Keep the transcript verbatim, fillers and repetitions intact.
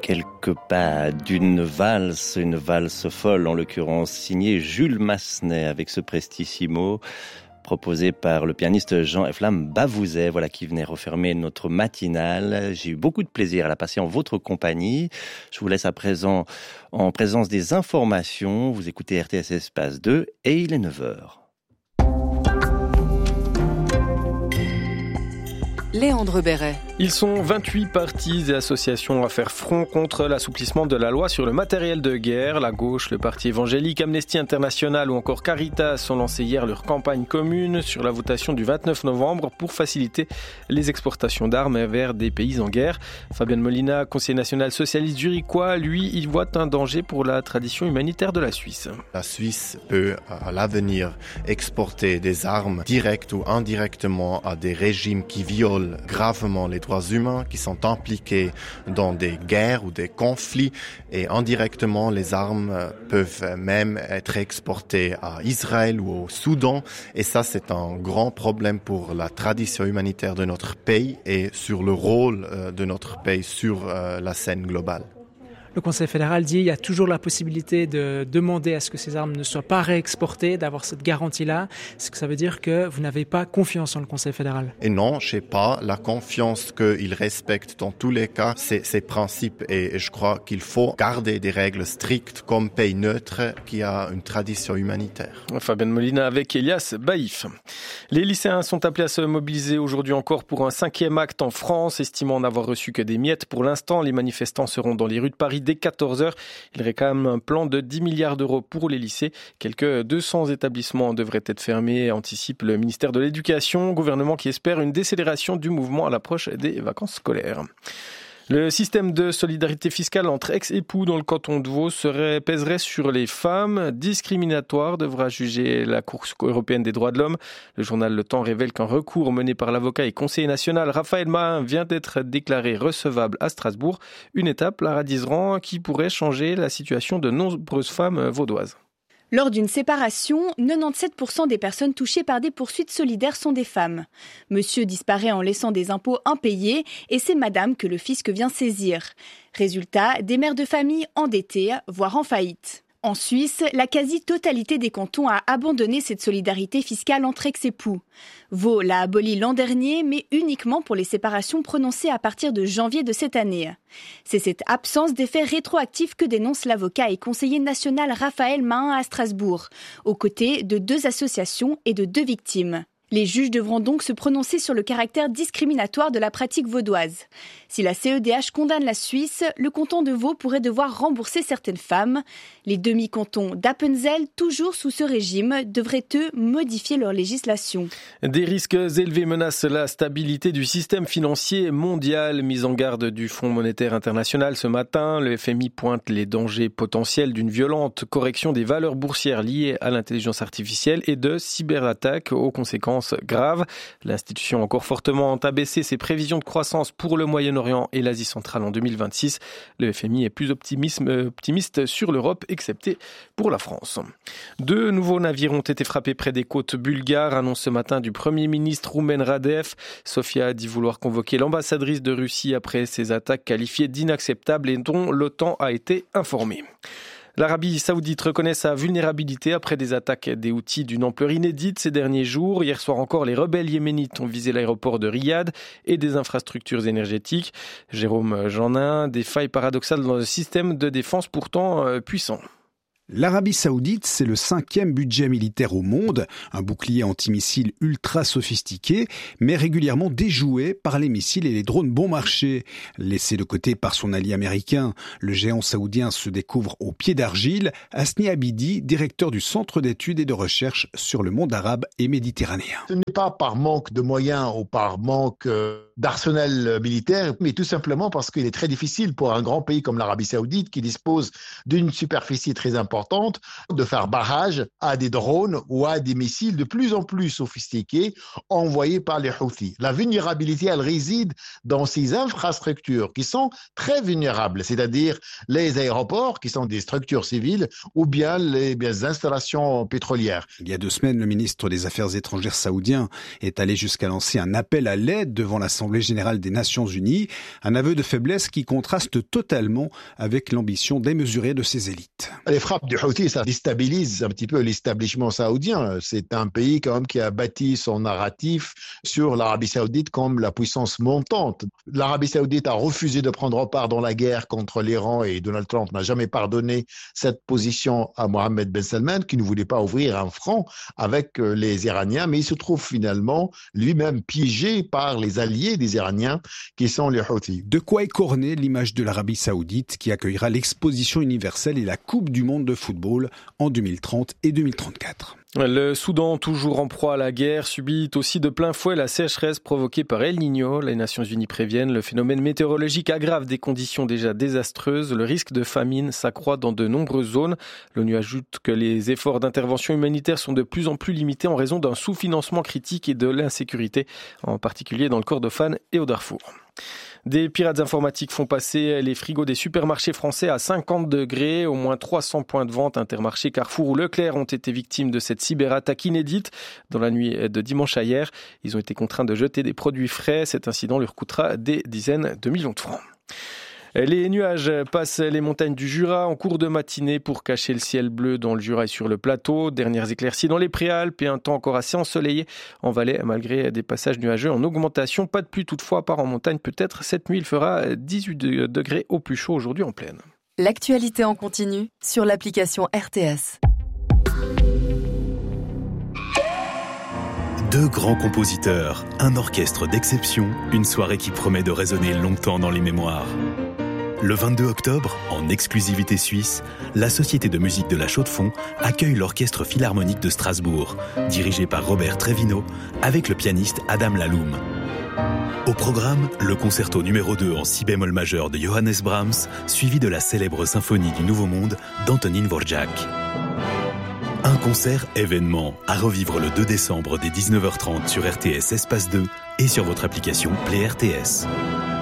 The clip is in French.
quelques pas d'une valse, une valse folle en l'occurrence, signée Jules Massenet avec ce prestissimo proposé par le pianiste Jean-Eflamme Bavouzet, voilà qui venait refermer notre matinale. J'ai eu beaucoup de plaisir à la passer en votre compagnie. Je vous laisse à présent en présence des informations. Vous écoutez R T S Espace deux et il est neuf heures. Léandre Béret. Ils sont vingt-huit partis et associations à faire front contre l'assouplissement de la loi sur le matériel de guerre. La gauche, le Parti évangélique, Amnesty International ou encore Caritas ont lancé hier leur campagne commune sur la votation du vingt-neuf novembre pour faciliter les exportations d'armes vers des pays en guerre. Fabien Molina, conseiller national socialiste zurichois, lui, il voit un danger pour la tradition humanitaire de la Suisse. La Suisse peut à l'avenir exporter des armes directes ou indirectement à des régimes qui violent gravement les droits humains, qui sont impliqués dans des guerres ou des conflits, et indirectement les armes peuvent même être exportées à Israël ou au Soudan, et ça c'est un grand problème pour la tradition humanitaire de notre pays et sur le rôle de notre pays sur la scène globale. Le Conseil fédéral dit qu'il y a toujours la possibilité de demander à ce que ces armes ne soient pas réexportées, d'avoir cette garantie-là. Est-ce que ça veut dire que vous n'avez pas confiance en le Conseil fédéral? Et non, je n'ai pas la confiance qu'il respecte dans tous les cas ces, ces principes. Et je crois qu'il faut garder des règles strictes comme pays neutre qui a une tradition humanitaire. Fabien Molina avec Elias Baïf. Les lycéens sont appelés à se mobiliser aujourd'hui encore pour un cinquième acte en France, estimant n'avoir reçu que des miettes. Pour l'instant, les manifestants seront dans les rues de Paris dès quatorze heures. Il réclame un plan de dix milliards d'euros pour les lycées. Quelques deux cents établissements devraient être fermés, anticipe le ministère de l'Éducation, gouvernement qui espère une décélération du mouvement à l'approche des vacances scolaires. Le système de solidarité fiscale entre ex-époux dans le canton de Vaud serait, pèserait sur les femmes. Discriminatoire, devra juger la Cour européenne des droits de l'homme. Le journal Le Temps révèle qu'un recours mené par l'avocat et conseiller national Raphaël Mahin vient d'être déclaré recevable à Strasbourg. Une étape, Lara Dizeran, qui pourrait changer la situation de nombreuses femmes vaudoises. Lors d'une séparation, quatre-vingt-dix-sept pour cent des personnes touchées par des poursuites solidaires sont des femmes. Monsieur disparaît en laissant des impôts impayés et c'est madame que le fisc vient saisir. Résultat, des mères de famille endettées, voire en faillite. En Suisse, la quasi-totalité des cantons a abandonné cette solidarité fiscale entre ex-époux. Vaud l'a abolie l'an dernier, mais uniquement pour les séparations prononcées à partir de janvier de cette année. C'est cette absence d'effet rétroactif que dénonce l'avocat et conseiller national Raphaël Mahin à Strasbourg, aux côtés de deux associations et de deux victimes. Les juges devront donc se prononcer sur le caractère discriminatoire de la pratique vaudoise. Si la C E D H condamne la Suisse, le canton de Vaud pourrait devoir rembourser certaines femmes. Les demi-cantons d'Appenzell, toujours sous ce régime, devraient eux modifier leur législation. Des risques élevés menacent la stabilité du système financier mondial. Mise en garde du Fonds monétaire international ce matin, le F M I pointe les dangers potentiels d'une violente correction des valeurs boursières liées à l'intelligence artificielle et de cyberattaques aux conséquences graves. L'institution a encore fortement abaissé ses prévisions de croissance pour le Moyen-Orient et l'Asie centrale en deux mille vingt-six. Le F M I est plus optimiste sur l'Europe, excepté pour la France. Deux nouveaux navires ont été frappés près des côtes bulgares, annonce ce matin du Premier ministre Roumen Radev. Sofia a dit vouloir convoquer l'ambassadrice de Russie après ces attaques qualifiées d'inacceptables et dont l'OTAN a été informée. L'Arabie saoudite reconnaît sa vulnérabilité après des attaques des Houthis d'une ampleur inédite ces derniers jours. Hier soir encore, les rebelles yéménites ont visé l'aéroport de Riyad et des infrastructures énergétiques. Jérôme Jeannin, des failles paradoxales dans le système de défense pourtant euh, puissant. L'Arabie saoudite, c'est le cinquième budget militaire au monde, un bouclier antimissile ultra sophistiqué, mais régulièrement déjoué par les missiles et les drones bon marché. Laissé de côté par son allié américain, le géant saoudien se découvre au pied d'argile. Asni Abidi, directeur du Centre d'études et de recherche sur le monde arabe et méditerranéen. Ce n'est pas par manque de moyens ou par manque d'arsenal militaire, mais tout simplement parce qu'il est très difficile pour un grand pays comme l'Arabie saoudite qui dispose d'une superficie très importante importante de faire barrage à des drones ou à des missiles de plus en plus sophistiqués envoyés par les Houthis. La vulnérabilité, elle réside dans ces infrastructures qui sont très vulnérables, c'est-à-dire les aéroports qui sont des structures civiles ou bien les, bien, les installations pétrolières. Il y a deux semaines, le ministre des Affaires étrangères saoudien est allé jusqu'à lancer un appel à l'aide devant l'Assemblée générale des Nations unies, un aveu de faiblesse qui contraste totalement avec l'ambition démesurée de ses élites. Les frappes du Houthi, ça déstabilise un petit peu l'établissement saoudien. C'est un pays quand même qui a bâti son narratif sur l'Arabie saoudite comme la puissance montante. L'Arabie saoudite a refusé de prendre part dans la guerre contre l'Iran et Donald Trump n'a jamais pardonné cette position à Mohammed Ben Salman qui ne voulait pas ouvrir un front avec les Iraniens, mais il se trouve finalement lui-même piégé par les alliés des Iraniens qui sont les Houthis. De quoi écorner l'image de l'Arabie saoudite qui accueillera l'exposition universelle et la Coupe du monde de football en deux mille trente et deux mille trente-quatre. Le Soudan, toujours en proie à la guerre, subit aussi de plein fouet la sécheresse provoquée par El Niño. Les Nations Unies préviennent, le phénomène météorologique aggrave des conditions déjà désastreuses. Le risque de famine s'accroît dans de nombreuses zones. L'ONU ajoute que les efforts d'intervention humanitaire sont de plus en plus limités en raison d'un sous-financement critique et de l'insécurité, en particulier dans le Kordofan et au Darfour. Des pirates informatiques font passer les frigos des supermarchés français à cinquante degrés. Au moins trois cents points de vente, Intermarché, Carrefour ou Leclerc ont été victimes de cette cyberattaque inédite dans la nuit de dimanche à hier. Ils ont été contraints de jeter des produits frais. Cet incident leur coûtera des dizaines de millions de francs. Les nuages passent les montagnes du Jura en cours de matinée pour cacher le ciel bleu dans le Jura et sur le plateau. Dernières éclaircies dans les Préalpes et un temps encore assez ensoleillé en Valais malgré des passages nuageux en augmentation. Pas de pluie toutefois, part en montagne peut-être. Cette nuit, il fera dix-huit degrés au plus chaud aujourd'hui en plaine. L'actualité en continu sur l'application R T S. Deux grands compositeurs, un orchestre d'exception, une soirée qui promet de résonner longtemps dans les mémoires. Le vingt-deux octobre, en exclusivité suisse, la Société de musique de la Chaux-de-Fonds accueille l'Orchestre Philharmonique de Strasbourg, dirigé par Robert Trevino, avec le pianiste Adam Laloum. Au programme, le concerto numéro deux en si bémol majeur de Johannes Brahms, suivi de la célèbre symphonie du Nouveau Monde d'Antonín Dvořák. Un concert événement à revivre le deux décembre dès dix-neuf heures trente sur R T S Espace deux et sur votre application Play R T S.